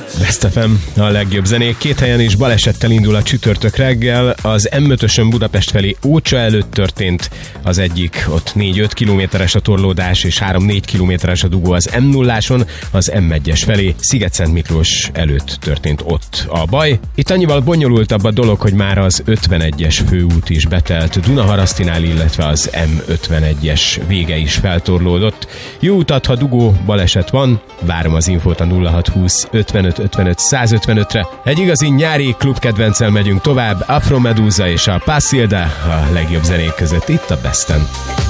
Best FM, a legjobb zenék. Két helyen is balesettel indul a csütörtök reggel. Az M5-ösön Budapest felé Ócsa előtt történt az egyik, ott 4-5 kilométeres a torlódás, és 3-4 kilométeres a dugó az M0-áson, az M1-es felé Sziget-Szent Miklós előtt történt ott a baj. Itt annyival bonyolultabb a dolog, hogy már az 51-es főút is betelt Dunaharasztinál, illetve az M51-es vége is feltorlódott. Jó utat, ha dugó baleset van, várom az infót a 0620 55 55 155-re. Egy igazi nyári klubkedvenccel megyünk tovább, Afro Medusa és a Pasilda a legjobb zenék között itt a Besten.